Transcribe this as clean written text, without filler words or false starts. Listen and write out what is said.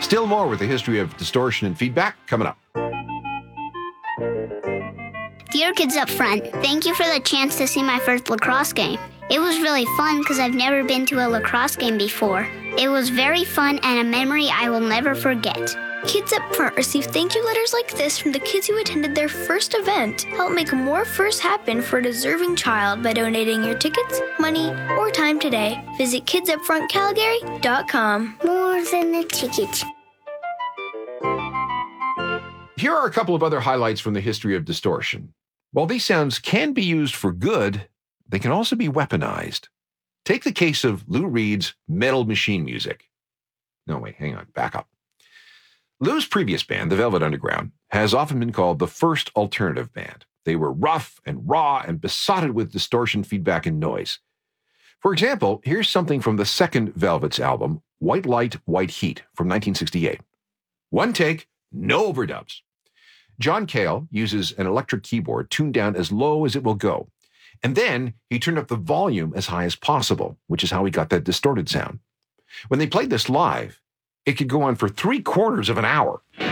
Still more with the history of distortion and feedback coming up. Dear kids up front, thank you for the chance to see my first lacrosse game. It was really fun because I've never been to a lacrosse game before. It was very fun and a memory I will never forget. Kids up front receive thank you letters like this from the kids who attended their first event. Help make more firsts happen for a deserving child by donating your tickets, money, or time today. Visit kidsupfrontcalgary.com. More than a ticket. Here are a couple of other highlights from the history of distortion. While these sounds can be used for good, they can also be weaponized. Take the case of Lou Reed's Metal Machine Music. No, wait, hang on, back up. Lou's previous band, the Velvet Underground, has often been called the first alternative band. They were rough and raw and besotted with distortion, feedback, and noise. For example, here's something from the second Velvet's album, White Light, White Heat, from 1968. One take, no overdubs. John Cale uses an electric keyboard tuned down as low as it will go. And then he turned up the volume as high as possible, which is how he got that distorted sound. When they played this live, it could go on for 3/4 of an hour.